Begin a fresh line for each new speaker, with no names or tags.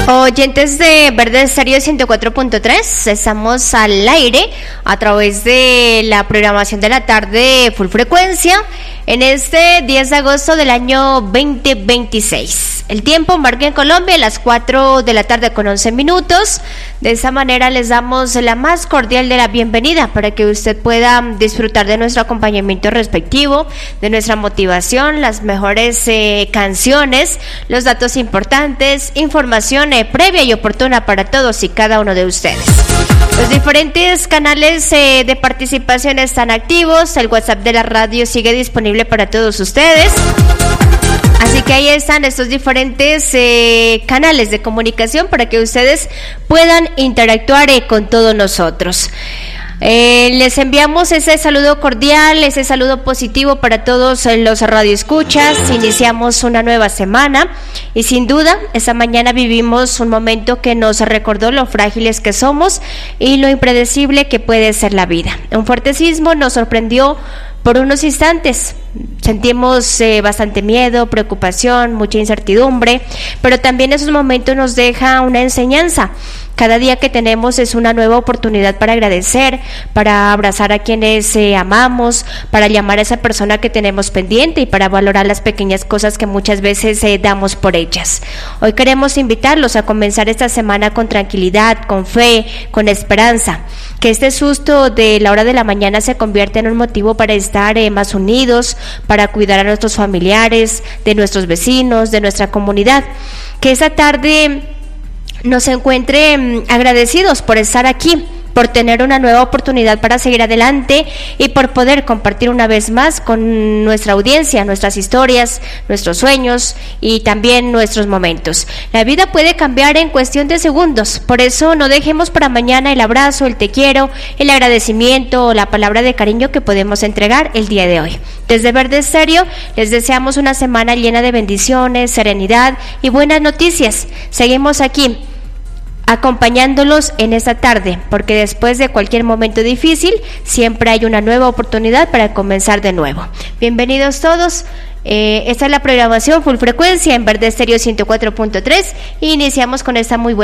Oyentes de Verde Estéreo 104.3, estamos al aire a través de la programación de la tarde Full Frecuencia en este 10 de agosto del año 2026. El tiempo marca en Colombia a las 4 de la tarde con 11 minutos. De esa manera les damos la más cordial de la bienvenida para que usted pueda disfrutar de nuestro acompañamiento respectivo, de nuestra motivación, las mejores canciones, los datos importantes, información previa y oportuna para todos y cada uno de ustedes. Los diferentes canales de participación están activos, el WhatsApp de la radio sigue disponible para todos ustedes. Así que ahí están estos diferentes canales de comunicación para que ustedes puedan interactuar con todos nosotros. Les enviamos ese saludo cordial, ese saludo positivo para todos los radioescuchas. Iniciamos una nueva semana y sin duda esta mañana vivimos un momento que nos recordó lo frágiles que somos y lo impredecible que puede ser la vida. Un fuerte sismo nos sorprendió por unos instantes. Sentimos bastante miedo, preocupación, mucha incertidumbre, pero también esos momentos nos deja una enseñanza. Cada día que tenemos es una nueva oportunidad para agradecer, para abrazar a quienes amamos, para llamar a esa persona que tenemos pendiente y para valorar las pequeñas cosas que muchas veces damos por ellas. Hoy queremos invitarlos a comenzar esta semana con tranquilidad, con fe, con esperanza. Que este susto de la hora de la mañana se convierta en un motivo para estar más unidos, para cuidar a nuestros familiares, de nuestros vecinos, de nuestra comunidad. Que esa tarde nos encuentre agradecidos por estar aquí, por tener una nueva oportunidad para seguir adelante y por poder compartir una vez más con nuestra audiencia, nuestras historias, nuestros sueños y también nuestros momentos. La vida puede cambiar en cuestión de segundos, por eso no dejemos para mañana el abrazo, el te quiero, el agradecimiento o la palabra de cariño que podemos entregar el día de hoy. Desde Verde Estéreo les deseamos una semana llena de bendiciones, serenidad y buenas noticias. Seguimos aquí acompañándolos en esta tarde, porque después de cualquier momento difícil, siempre hay una nueva oportunidad para comenzar de nuevo. Bienvenidos todos. Esta es la programación Full Frecuencia en Verde Estéreo 104.3 y iniciamos con esta muy buena